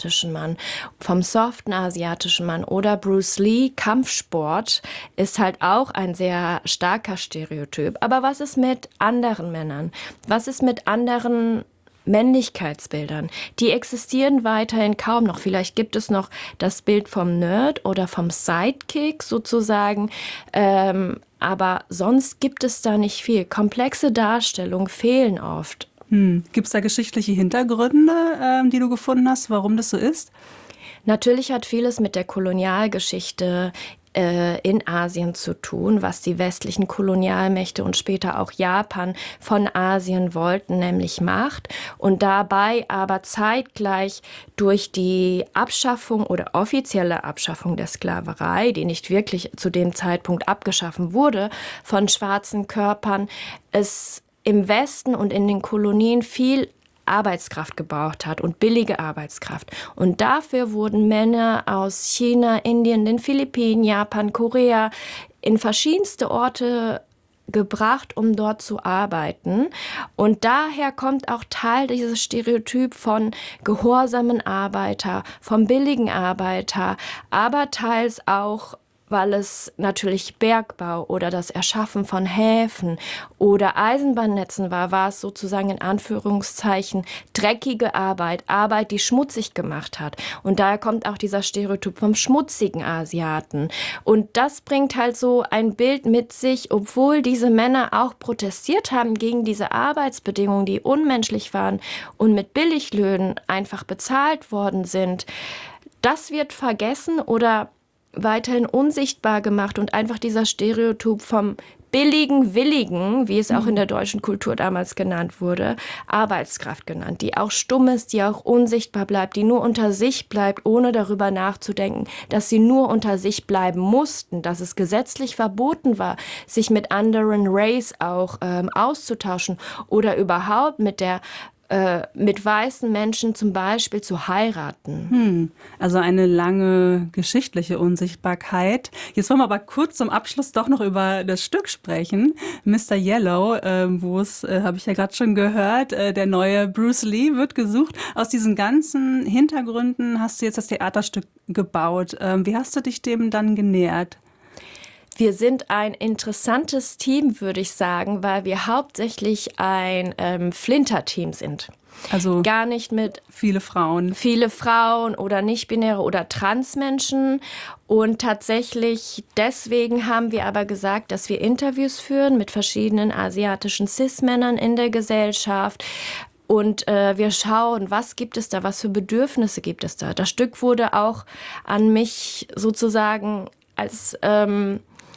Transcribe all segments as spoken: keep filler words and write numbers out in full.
Mann, vom soften asiatischen Mann oder Bruce Lee, Kampfsport ist halt auch ein sehr starker Stereotyp. Aber was ist mit anderen Männern? Was ist mit anderen Männlichkeitsbildern? Die existieren weiterhin kaum noch. Vielleicht gibt es noch das Bild vom Nerd oder vom Sidekick sozusagen. Ähm, aber sonst gibt es da nicht viel. Komplexe Darstellungen fehlen oft. Hm. Gibt es da geschichtliche Hintergründe, ähm, die du gefunden hast, warum das so ist? Natürlich hat vieles mit der Kolonialgeschichte äh, in Asien zu tun, was die westlichen Kolonialmächte und später auch Japan von Asien wollten, nämlich Macht. Und dabei aber zeitgleich durch die Abschaffung oder offizielle Abschaffung der Sklaverei, die nicht wirklich zu dem Zeitpunkt abgeschaffen wurde, von schwarzen Körpern, es im Westen und in den Kolonien viel Arbeitskraft gebraucht hat und billige Arbeitskraft. Und dafür wurden Männer aus China, Indien, den Philippinen, Japan, Korea in verschiedenste Orte gebracht, um dort zu arbeiten. Und daher kommt auch Teil dieses Stereotyp von gehorsamen Arbeiter, vom billigen Arbeiter, aber teils auch, weil es natürlich Bergbau oder das Erschaffen von Häfen oder Eisenbahnnetzen war, war es sozusagen in Anführungszeichen dreckige Arbeit, Arbeit, die schmutzig gemacht hat. Und daher kommt auch dieser Stereotyp vom schmutzigen Asiaten. Und das bringt halt so ein Bild mit sich, obwohl diese Männer auch protestiert haben gegen diese Arbeitsbedingungen, die unmenschlich waren und mit Billiglöhnen einfach bezahlt worden sind. Das wird vergessen oder weiterhin unsichtbar gemacht und einfach dieser Stereotyp vom billigen, willigen, wie es auch in der deutschen Kultur damals genannt wurde, Arbeitskraft genannt, die auch stumm ist, die auch unsichtbar bleibt, die nur unter sich bleibt, ohne darüber nachzudenken, dass sie nur unter sich bleiben mussten, dass es gesetzlich verboten war, sich mit anderen Race auch ähm, auszutauschen oder überhaupt mit der mit weißen Menschen zum Beispiel zu heiraten. Hm, also eine lange geschichtliche Unsichtbarkeit. Jetzt wollen wir aber kurz zum Abschluss doch noch über das Stück sprechen. Mister Yellow, äh, wo es, äh, habe ich ja gerade schon gehört, äh, der neue Bruce Lee wird gesucht. Aus diesen ganzen Hintergründen hast du jetzt das Theaterstück gebaut. Ähm, wie hast du dich dem dann genähert? Wir sind ein interessantes Team, würde ich sagen, weil wir hauptsächlich ein ähm, Flinter-Team sind. Also gar nicht mit viele Frauen. Viele Frauen oder nicht-binäre oder Transmenschen. Und tatsächlich deswegen haben wir aber gesagt, dass wir Interviews führen mit verschiedenen asiatischen Cis-Männern in der Gesellschaft. Und äh, wir schauen, was gibt es da, was für Bedürfnisse gibt es da. Das Stück wurde auch an mich sozusagen als ähm,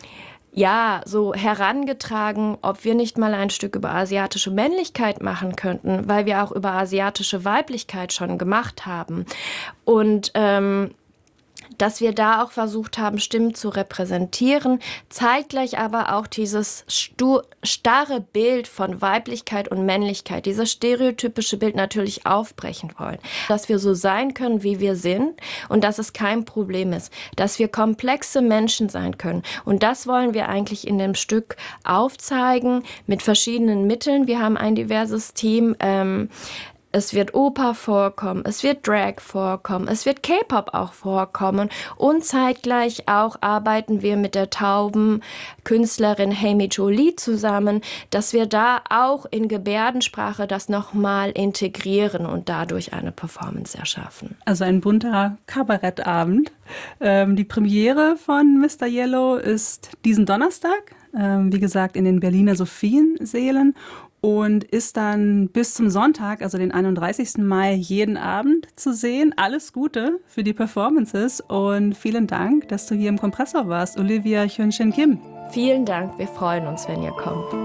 ja, so herangetragen, ob wir nicht mal ein Stück über asiatische Männlichkeit machen könnten, weil wir auch über asiatische Weiblichkeit schon gemacht haben. Und ähm, dass wir da auch versucht haben, Stimmen zu repräsentieren, zeitgleich aber auch dieses stu- starre Bild von Weiblichkeit und Männlichkeit, dieses stereotypische Bild natürlich aufbrechen wollen. Dass wir so sein können, wie wir sind und dass es kein Problem ist, dass wir komplexe Menschen sein können. Und das wollen wir eigentlich in dem Stück aufzeigen mit verschiedenen Mitteln. Wir haben ein diverses Team, ähm, es wird Oper vorkommen, es wird Drag vorkommen, es wird K-Pop auch vorkommen und zeitgleich auch arbeiten wir mit der tauben Künstlerin Hamy Jolie zusammen, dass wir da auch in Gebärdensprache das nochmal integrieren und dadurch eine Performance erschaffen. Also ein bunter Kabarettabend. Ähm, die Premiere von Mister Yellow ist diesen Donnerstag, ähm, wie gesagt in den Berliner Sophiensälen. Und ist dann bis zum Sonntag, also den einunddreißigsten Mai, jeden Abend zu sehen. Alles Gute für die Performances und vielen Dank, dass du hier im Kompressor warst, Olivia Hyun-Shin Kim. Vielen Dank, wir freuen uns, wenn ihr kommt.